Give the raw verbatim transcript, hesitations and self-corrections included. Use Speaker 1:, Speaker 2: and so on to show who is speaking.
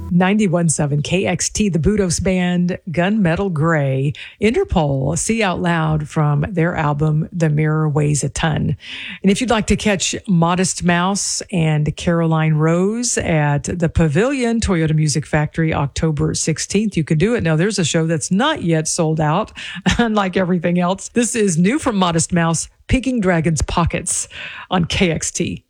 Speaker 1: ninety-one point seven K X T, the Budos Band, Gunmetal Gray, Interpol, See Out Loud from their album, The Mirror Weighs a Ton. And if you'd like to catch Modest Mouse and Caroline Rose at the Pavilion Toyota Music Factory October sixteenth, you could do it. Now, there's a show that's not yet sold out, unlike everything else. This is new from Modest Mouse, Picking Dragon's Pockets on K X T.